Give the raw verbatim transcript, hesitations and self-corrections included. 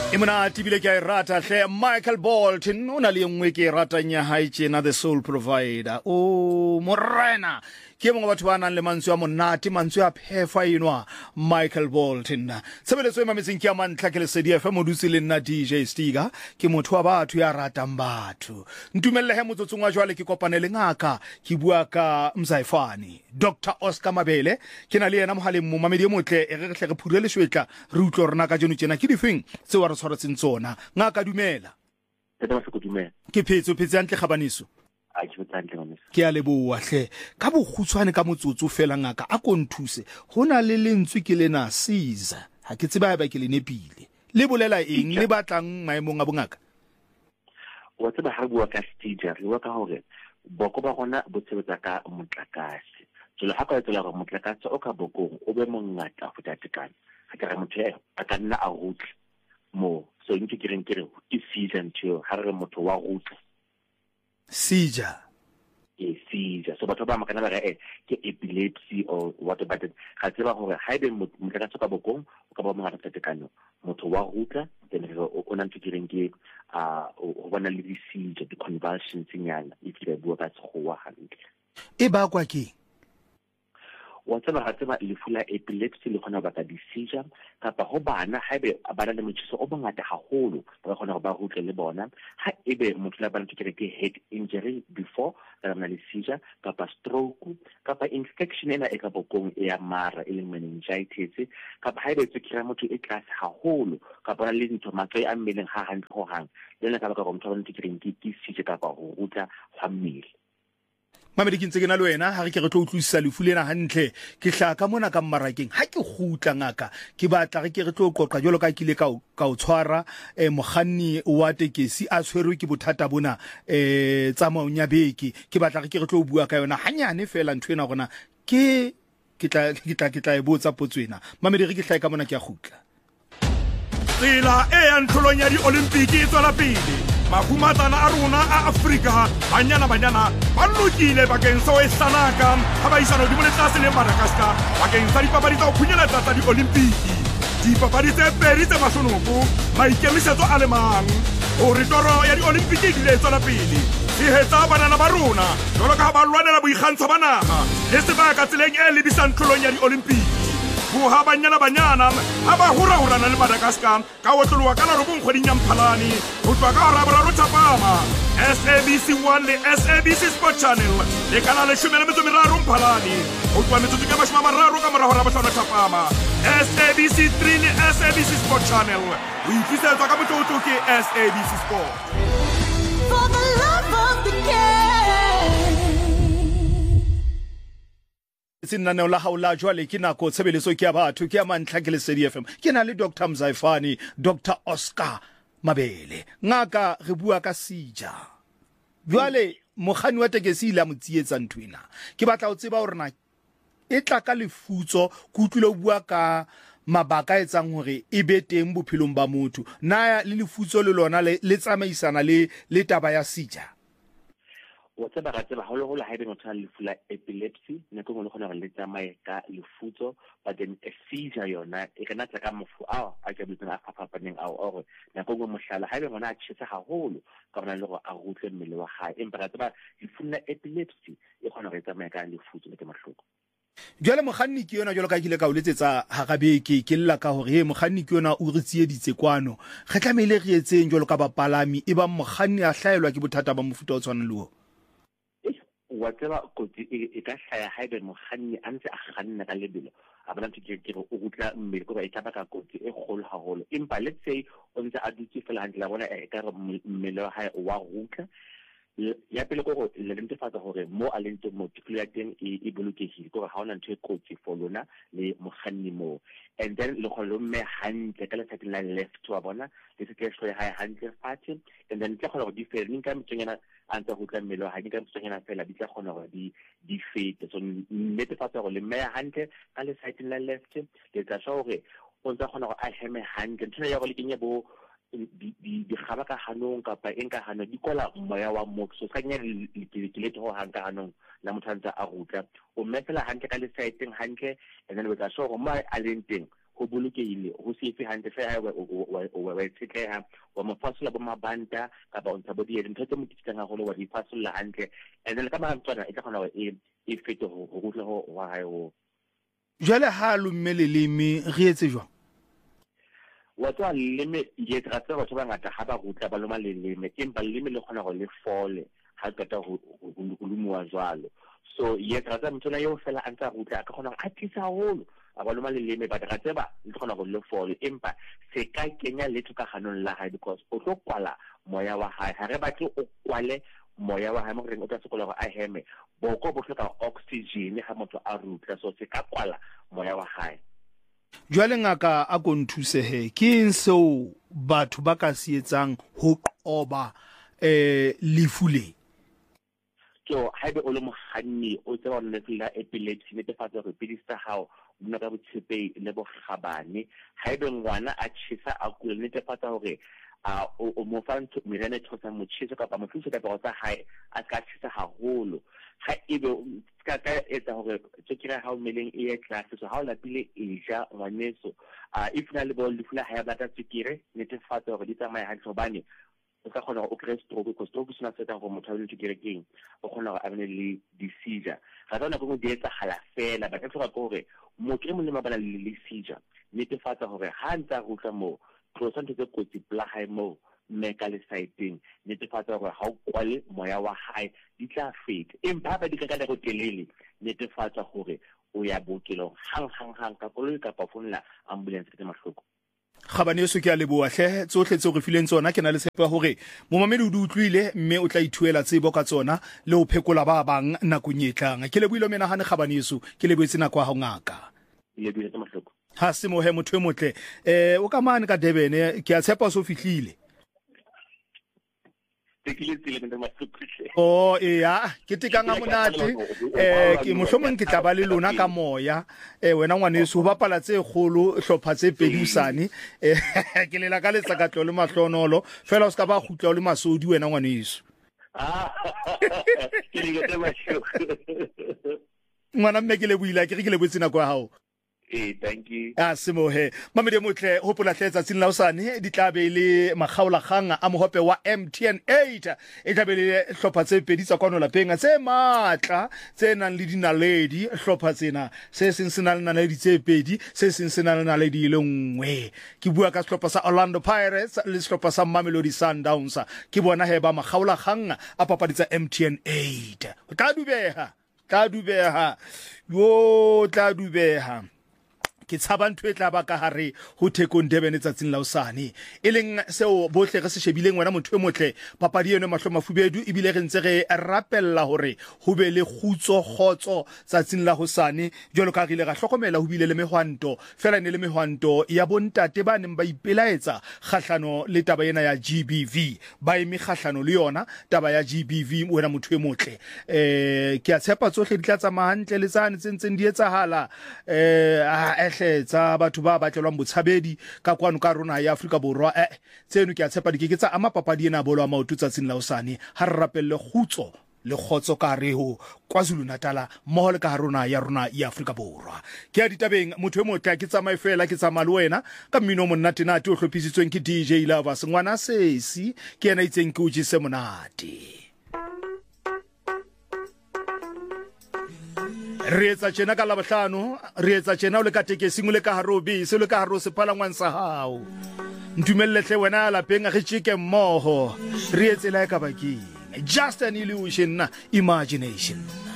Imana tibile ke rata hle Michael Bolton ona le nngwe ke ratang ya hae tjena the soul provider o morena ke mongwe batho ba nang le mantswe a monate mantswe a phefa enwa Michael Bolton sebeletso ema metseng ke a mantla ke le C D F modutsi le nna D J Stiga ke motho wa batho ya ratang batho ntumelle he motsotsong wa jwale ke kopane le ngaka ke bua ka Mzaifani Doctor Oscar Mabele ke na le yena mohaleng mo mamedi motle e re hle re phurele shwetla re utlo rena ka jeno tjena ke difeng tse wa re tshwaretseng tsona ngaka dumela ke phetso phetso antle khabaniso ke a leboa hle ka bokhutswane ka motsotso fela ngaka a konthuse hona le lentswe ke lena Caesar ha ke tseba ba ke le nepile le bolela eng le batlang maemong a bongaka wa tseba ha bua ka Caesar le wa ka hore boko ba gona bo tsebetsa ka motlakase jolo ha ka tsela go motlakase o ka bokong o be mongata go tatekana ha ke re motho a ka nna a rutle mo so nke ke reng ke re ke season two ha re motho wa rutle Caesar e Caesar so batho ba makana ba re ke epilepsy or what about it ga tseba gore ha ebe motlakase ka bokong o ka ba mongata tatekano motho wa rutle then o na ntse ke reng ke a o bona le di Caesar di convulsions nyana e ke bua ka tsowa hantle e ba kwa ke wa tseba ha tseba le fula epilepsy le khona ba ka di seizure kapa ho bana ha ebe bana le motšhiso o bongata haholo ba khona go ba rutle le bona ha ebe motho la bana ke ke head injury before ka na le seizure kapa stroke kapa infection ena e ka bokong e ya mara e le meningitis kapa ha ebe tsikira motho e tlase haholo kapa le ntho matsoe a mmeleng ha hantle ho hang le nna ka ba ka go motho ba ntse ke reng ke seizure kapa go rutla ga mmele Mamedi ke ntse ke na le wena ha re ke re tlo utlwisisa lefu lena hantle ke hlaka mona ka mmarakeng ha ke gutla ngaka ke batla re ke re tlo qoqa jolo ka kile ka ka o tshwara eh moghanni wa tekesi a tshwerwe ke bothata bona eh tsamaong ya beke ke batla re ke re tlo bua ka yona hanyane fela nthwena gona ke ke tla ke tla ke tla e botsa potswena Mamedi re ke hlaka mona ke a gutla tsela e ya ntlholong ya di Olympic e tswela pele mafumatana a rona a Afrika banyana banyana ba lokile bakeng sa o esanaka ha ba isana di bole tlase le Madagascar bakeng sa dipapadi tsa go phunyeletsa tsa di Olympic dipapadi tse pedi tse masonoko maikemisetso a le mang hore toro ya di Olympic di le tswela pele tshehetsa banana ba rona jalo ka ba lwanela boikgantsho ba naga le sebaka tseleng e lebisang tlholong ya di Olympic buha banyana banyana ha ba hura-hurana le Madagascar ka otloloa ka la robong kgweding ya Mphalane ho tloa ka hora boraro thapama S A B C one le S A B C Sport Channel le kana le shumela metso meraro Mphalane ho tloa metsotso ka mashome a mararo ka mora hora bohlano thapama S A B C three le S A B C Sport Channel o itlisetswa ka motlotlo ke S A B C Sport For the love of the game Sinna la haula jwale ke nako tshebeletso ke ya batho ke ya mantla ke le C D F M ke na le Doctor Mzaifani Doctor Oscar Mabele ngaka re bua ka Caesar jwale mogani wa tekesi ile a motsietsa ntwena ke batla o tseba hore na e tla ka lefutso ku utlwile o bua ka mabaka etsang hore e be teng bophelong ba motho na le lefutso le lona le tsamaisana le le taba ya Caesar wa tseba ga tseba holo holo ha ebe motho a lefu la epilepsy ne go le gona le tsamaye ka lefutso but then a seizure yona e kana tla ka mofu a a ka bitsana a fapaneng a o ne go mo mohlala ha ebe mona a tshetse haholo ka bona le go a rutle mmele wa hae empa ga tseba lefu la epilepsy e gona go tsamaye ka lefutso le ke mahloko jwale moghanni ke yona jwalo ka kile ka o letsetsa ha gabeke ke lla ka hore he moghanni ke yona o re tsieditse kwano ge tlamele re etseng jwalo ka bapalami e ba moghanni a hlaelwa ke bothata ba mofuta o tshwana le ho wa tseba kotsi e ka hlaya ha ebe moghanni a ntse a ganna ka lebelo a bona ntse ke re o gutla mmele go ba e taba ka kotsi e kgolo haholo empa let's say o ntse a dutse fela hantle la bona e ka re mmele wa hae wa gutla ya pele go le netefatsa gore mo a leng teng mo tikolo ya teng e bolokegile gore ha ona ntho e kotsi for lona le moghanni mo and then le go lo mme hantle ka letsatsi la left wa bona le se ke hloya hae hantle fatshe and then ke go go di fela nka mtsonyana a ntse go tla mmele wa hae nka mtsonyana fela di tla gona gore di di fete so netefatsa gore le mme hantle ka letsatsi la left le tla sho gore o ntse gona gore a heme hantle ntse ya go le kenye bo di di di khaba ka hanong kapa enka hano di kola moya wa motho so sa nya le le to hanga hanong la motho ntse a rutla o mefela hantle ka le saiteng hantle and then we tla show go ma a leng teng ho bolokehile ho sefe hantle fe ha wa wa tsetleha wa mofasola bo mabanta ka ba ontsa bodi ntho tse motitsa nga holo wa di fasola hantle and le ka ba ntswana e tla khona e e fete ho go tla ho wa ha ho jale ha lumme leleme re etse jwa wa tswa leleme ye tsa tsa batho ba ngata ha ba rutla ba loma leleme empa leleme le khona go le fole ha ka ta ho lumuwa jwalo so ye tsa tsa motho la yo fela a ntsa rutla ka khona a tisa holo a ba loma leleme ba tla tseba le khona go le fole empa se ka kenya letho ka ganong la hae because o tlo kwala moya wa hae ha re batle o kwale moya wa hae mo reng o tla sekola go a heme boko bo hloka oxygen ha motho a rutla so se ka kwala moya wa hae jwale ngaka a go nthusehe ke eng seo batho ba ka sietsang ho qoba eh lifule so haebe o le moganni o tseba o nne fela epilepsy netefatsa gore pidisa hao buna ka botshepe le bo gabane haebe ngwana a tshisa a kula netefatsa gore a o mo fantse mirene tsosa motshiso ka ba mothuso ka ba hae a ka tshisa haholo ha ebe ka ka etsa hore tsekira ha o meleng e class so ha o lapile e ja ngwaneso a if na le bo le fula ha ba ta tsekire netefatsa gore di tsamaya ha tsobane o ka khona o kre stroke ko stroke sina seta go motho le tsekire keng o khona go abene le seizure ga tsona go di etsa hala fela ba ka tloga gore motho mo le mabala le seizure netefatsa gore ha ntsa go tla mo prosente tse kotsi pla hae mo meka le saiteng netefatsa gore ha o kwale moya wa hae di tla feta empa ba di ka ka go telele netefatsa gore o ya bookelo hang hang hang ka koloi ka pa fonela ambulance ke mahloko Khabane yeso ke a leboa hle tsohle tse go fileng tsona ke na le tshepa hore mo mamedi o di utlwile mme o tla ithuela tsebo ka tsona le o phekola ba bang nako nyetlang ke le builo menahane Khabane yeso ke le boetse nako ha ngaka le buile ke mahloko ha se mo he motho e motle eh o ka mane ka Durban ke a tshepa so fihlile oh yeah ke tikanga monate eh ke mohlomong ke tla ba le lona ka moya eh wena ngwaneso ba pala tse kgolo hlopha tse pedi usane eh ke lela ka letsa ka tlo le mahlonolo fela o ska ba khutla le masodi wena ngwaneso ah ke le ke ba sho ngwana mme ke le buila ke re ke le botsina kwa hao eh thank you ah semohe mamedi motle hopola tletsa tsini lausane di tla be le magaola ganga a mohope wa M T N eight e tla be le hlopha tse pedi tsa kwano lapeng tse matla tse nang le dinaledi hlopha tsena se seng se nang le naledi tse pedi se seng se nang le naledi le nngwe ke bua ka hlopha sa Orlando Pirates le hlopha sa Mamelodi Sundowns ke bona he ba magaola ganga a papaditsa M T N eight tla dubeha tla dubeha yo tla dubeha ke tsaba ntwe tla ba ka hare ho Thekong Durban tsatsing la usane e leng seo bohle re se shebileng wena motho e motle papadi eno mahlo mafubedu e bile re ntse re rapella hore ho be le khutso khotso tsatsing la hosane jolo ka rile ga hlokomela ho bile le mehwanto fela ne le mehwanto ya bontate ba neng ba ipelaetsa kgahlano le taba ena ya G B V ba imi kgahlano le yona taba ya G B V wena motho e motle eh ke a tshepa tsohle di tla tsamaya hantle le tsane tsentseng di etsahala eh tsa batho ba batlelwang botshabedi ka kwano ka rona ya Afrika Borwa eh tseno ke a tshepa dikeke tsa ama papadi ena bolo a maoto tsatsing la usane ha re rapelle khutso le khotso ka re ho KwaZulu Natal mo le ka rona ya rona ya Afrika Borwa ke a ditabeng motho e motla ke tsamae fela ke tsama le wena ka mmino monate nate o hlophisitsweng ke D J Lovers ngwana sesi ke ena itseng ke o jise monate re etsa tjena ka labohlano re etsa tjena o le ka tekesing o le ka harobi se le ka haro se phalangwan sa hao ntumelle hle wena lapeng a re tshike mmoho re etse la ka bakeng just an illusion imagination